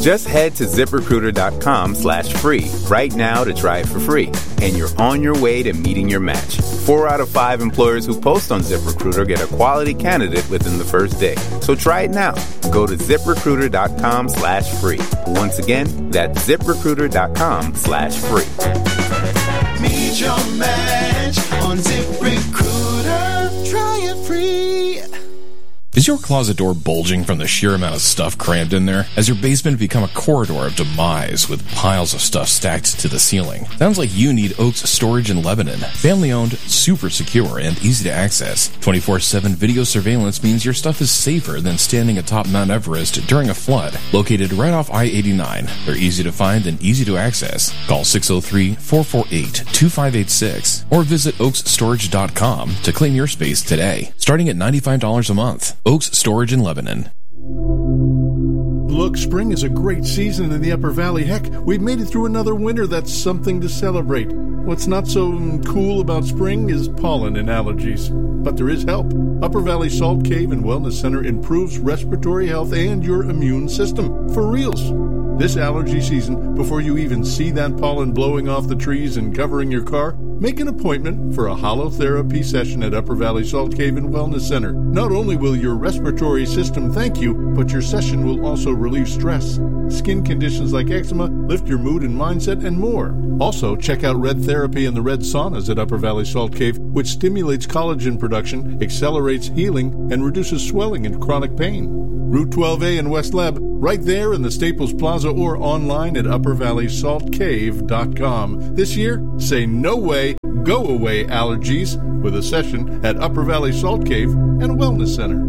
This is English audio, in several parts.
Just head to ZipRecruiter.com/free right now to try it for free. And you're on your way to meeting your match. 4 out of 5 employers who post on ZipRecruiter get a quality candidate within the first day. So try it now. Go to ZipRecruiter.com/free. Once again, that's ZipRecruiter.com/free. Meet your match on ZipRecruiter. Try it free. Is your closet door bulging from the sheer amount of stuff crammed in there? Has your basement become a corridor of demise with piles of stuff stacked to the ceiling? Sounds like you need Oaks Storage in Lebanon. Family owned, super secure, and easy to access. 24/7 video surveillance means your stuff is safer than standing atop Mount Everest during a flood. Located right off I-89, they're easy to find and easy to access. Call 603-448-2586 or visit oaksstorage.com to claim your space today, starting at $95 a month. Oaks Storage in Lebanon. Look, spring is a great season in the Upper Valley. Heck, we've made it through another winter. That's something to celebrate. What's not so cool about spring is pollen and allergies. But there is help. Upper Valley Salt Cave and Wellness Center improves respiratory health and your immune system. For reals. This allergy season, before you even see that pollen blowing off the trees and covering your car, make an appointment for a holotherapy session at Upper Valley Salt Cave and Wellness Center. Not only will your respiratory system thank you, but your session will also relieve stress, skin conditions like eczema, lift your mood and mindset, and more. Also, check out Red Therapy and the Red Saunas at Upper Valley Salt Cave, which stimulates collagen production, accelerates healing, and reduces swelling and chronic pain. Route 12A in West Leb, right there in the Staples Plaza or online at uppervalleysaltcave.com. This year, say no way, go away allergies with a session at Upper Valley Salt Cave and Wellness Center.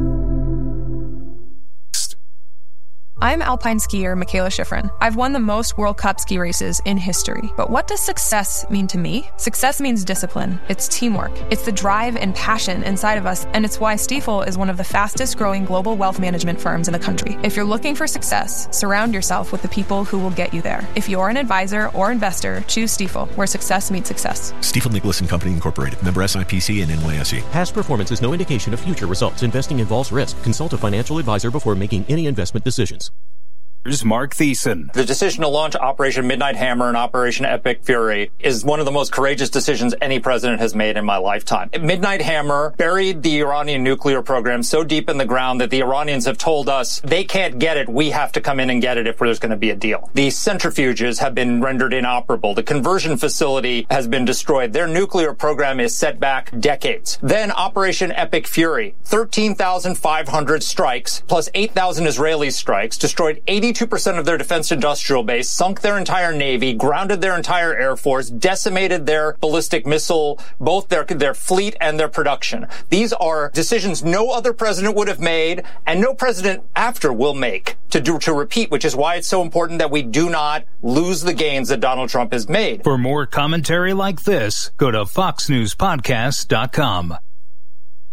I'm alpine skier Michaela Schifrin. I've won the most World Cup ski races in history. But what does success mean to me? Success means discipline. It's teamwork. It's the drive and passion inside of us, and it's why Stifel is one of the fastest growing global wealth management firms in the country. If you're looking for success, surround yourself with the people who will get you there. If you're an advisor or investor, choose Stifel, where success meets success. Stifel Nicholas & Company Incorporated. Member SIPC and NYSE. Past performance is no indication of future results. Investing involves risk. Consult a financial advisor before making any investment decisions. Here's Mark Thiessen. The decision to launch Operation Midnight Hammer and Operation Epic Fury is one of the most courageous decisions any president has made in my lifetime. Midnight Hammer buried the Iranian nuclear program so deep in the ground that the Iranians have told us they can't get it. We have to come in and get it if there's going to be a deal. The centrifuges have been rendered inoperable. The conversion facility has been destroyed. Their nuclear program is set back decades. Then Operation Epic Fury, 13,500 strikes plus 8,000 Israeli strikes, destroyed 82% of their defense industrial base, sunk their entire navy, grounded their entire air force, decimated their ballistic missile, both their fleet and their production. These are decisions no other president would have made and no president after will make to repeat, which is why it's so important that we do not lose the gains that Donald Trump has made. For more commentary like this, go to foxnewspodcast.com.